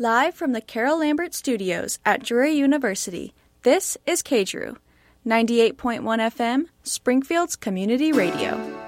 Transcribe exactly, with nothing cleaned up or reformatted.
Live from the Carol Lambert Studios at Drury University, this is K D R U, ninety-eight point one F M, Springfield's Community Radio.